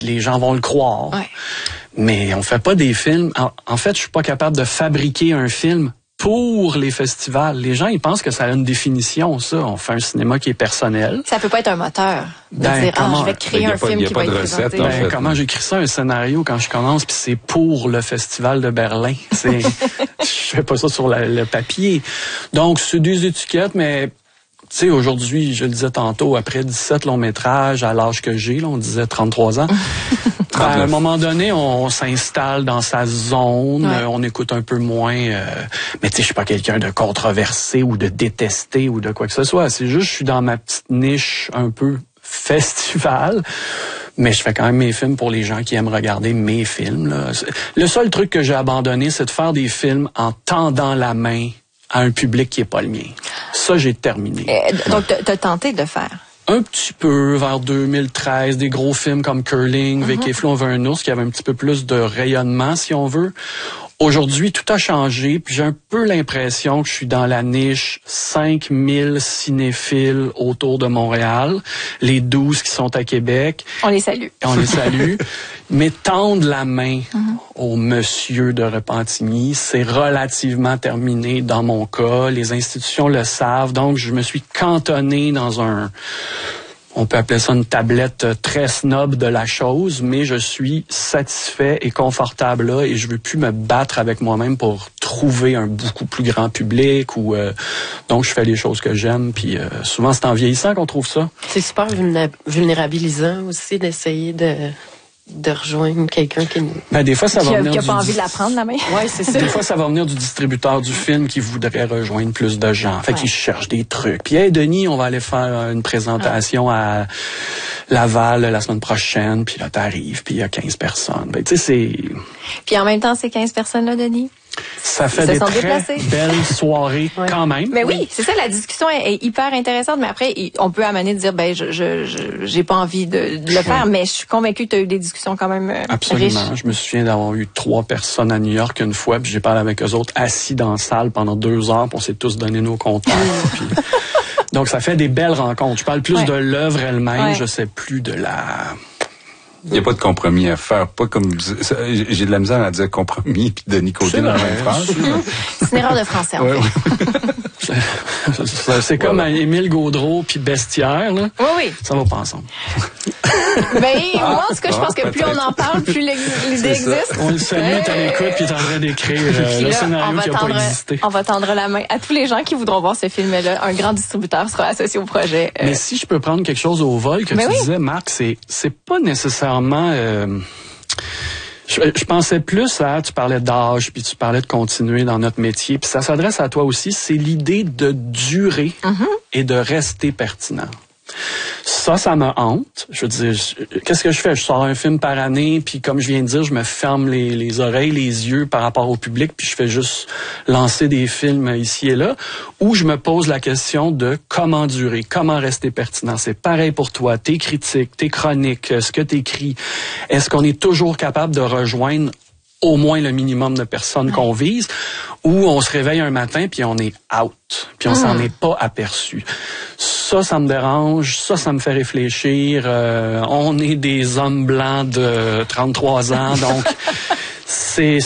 les gens vont le croire. Ouais. Mais on fait pas des films. En fait, je suis pas capable de fabriquer un film pour les festivals. Les gens, ils pensent que ça a une définition, ça. On fait un cinéma qui est personnel. Ça peut pas être un moteur. De dire, je vais créer un film qui va être présenté. Comment j'écris ça, un scénario, quand je commence, puis c'est pour le Festival de Berlin. Je fais pas ça sur le papier. Donc, c'est des étiquettes, mais... Tu sais, aujourd'hui, je le disais tantôt, après 17 longs métrages, à l'âge que j'ai, là, on disait 33 ans, à un moment donné, on s'installe dans sa zone, on écoute un peu moins, mais tu sais, je suis pas quelqu'un de controversé ou de détesté ou de quoi que ce soit. C'est juste, je suis dans ma petite niche un peu festival, mais je fais quand même mes films pour les gens qui aiment regarder mes films, là. Le seul truc que j'ai abandonné, c'est de faire des films en tendant la main à un public qui est pas le mien. Ça, j'ai terminé. Donc, t'as tenté de faire? Un petit peu, vers 2013, des gros films comme Curling, Vic et Flo, on veut un ours, qui avait un petit peu plus de rayonnement, si on veut. Aujourd'hui, tout a changé, puis j'ai un peu l'impression que je suis dans la niche 5000 cinéphiles autour de Montréal, les 12 qui sont à Québec. On les salue. Mais tendre la main au monsieur de Repentigny, c'est relativement terminé dans mon cas. Les institutions le savent, donc je me suis cantonné dans on peut appeler ça une tablette très snob de la chose, mais je suis satisfait et confortable là et je veux plus me battre avec moi-même pour trouver un beaucoup plus grand public ou donc je fais les choses que j'aime puis souvent c'est en vieillissant qu'on trouve ça. C'est super vulnérabilisant aussi d'essayer de rejoindre quelqu'un qui... des fois, ça va venir qui a pas envie de la prendre, la main. Ouais, c'est ça. Des fois, ça va venir du distributeur du film qui voudrait rejoindre plus de gens. Fait qu'il cherche des trucs. Puis, hey, Denis, on va aller faire une présentation à Laval la semaine prochaine. Puis là, t'arrives, puis il y a 15 personnes. Tu sais, c'est... Puis en même temps, ces 15 personnes-là, Denis... Ça fait des très belles soirées quand même. Mais oui, c'est ça, la discussion est hyper intéressante, mais après, on peut amener de dire, j'ai pas envie de le faire, mais je suis convaincue que tu as eu des discussions quand même Absolument. riches. Je me souviens d'avoir eu 3 personnes à New York une fois, puis j'ai parlé avec eux autres assis dans la salle pendant 2 heures, puis on s'est tous donné nos contacts. Puis... Donc, ça fait des belles rencontres. Je parle plus de l'œuvre elle-même, je sais plus de la... Il n'y a pas de compromis à faire. Pas comme j'ai de la misère à dire compromis puis Denis Côté dans la même phrase. C'est une erreur de français, en fait. C'est comme Émile Gaudreau puis Bestiaire, là. Oui. Ça va pas ensemble. Moi, en tout cas, je pense que plus on en parle, plus l'idée existe. On le salue, t'as l'écoute puis t'es en train d'écrire le scénario qui n'a pas existé. On va tendre la main à tous les gens qui voudront voir ce film-là. Un grand distributeur sera associé au projet. Mais si je peux prendre quelque chose au vol que tu disais, Marc, c'est pas nécessairement... Je pensais plus à, tu parlais d'âge, puis tu parlais de continuer dans notre métier, puis ça s'adresse à toi aussi, c'est l'idée de durer et de rester pertinent. Ça me hante. Je veux dire, qu'est-ce que je fais? Je sors un film par année, puis comme je viens de dire, je me ferme les oreilles, les yeux par rapport au public, puis je fais juste lancer des films ici et là, où je me pose la question de comment durer, comment rester pertinent. C'est pareil pour toi, tes critiques, tes chroniques, ce que t'écris. Est-ce qu'on est toujours capable de rejoindre au moins le minimum de personnes qu'on vise, ou on se réveille un matin puis on est out, puis on s'en est pas aperçu. Ça me dérange, ça me fait réfléchir. On est des hommes blancs de 33 ans, donc il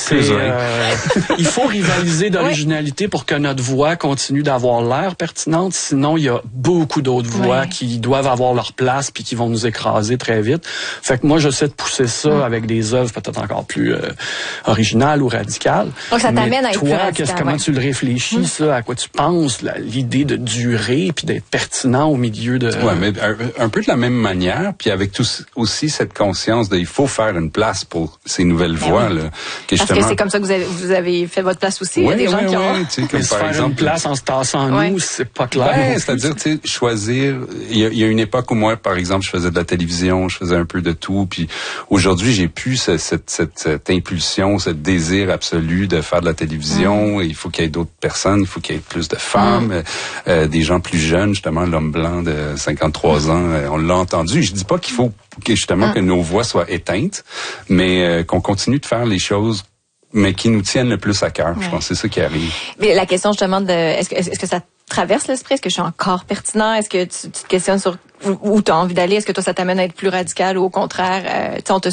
faut rivaliser d'originalité pour que notre voix continue d'avoir l'air pertinente. Sinon, il y a beaucoup d'autres voix qui doivent avoir leur place puis qui vont nous écraser très vite. Fait que moi, j'essaie de pousser ça avec des œuvres peut-être encore plus originales ou radicales. Donc, ça t'amène à être plus radical. Comment tu le réfléchis, ça? À quoi tu penses? L'idée de durer puis d'être pertinent au milieu de... Ouais, mais un peu de la même manière, puis avec aussi cette conscience il faut faire une place pour ces nouvelles voix, là. Parce que c'est comme ça que vous avez fait votre place aussi. Il y a des gens qui ont... Tu sais, comme par exemple, une place en se tassant nous, c'est pas clair. C'est-à-dire, tu sais, choisir... Il y a une époque où moi, par exemple, je faisais de la télévision, je faisais un peu de tout, puis aujourd'hui, j'ai plus cette impulsion, ce désir absolu de faire de la télévision. Il faut qu'il y ait d'autres personnes, il faut qu'il y ait plus de femmes, des gens plus jeunes, justement, l'homme blanc de 53 ans, on l'a entendu. Je dis pas qu'il faut que nos voix soient éteintes, mais qu'on continue de faire les choses mais qui nous tiennent le plus à cœur. Je pense que c'est ça qui arrive. Mais la question justement de est-ce que ça traverse l'esprit? Est-ce que je suis encore pertinent? Est-ce que tu te questionnes sur où tu as envie d'aller? Est-ce que toi, ça t'amène à être plus radical ou au contraire, on t'a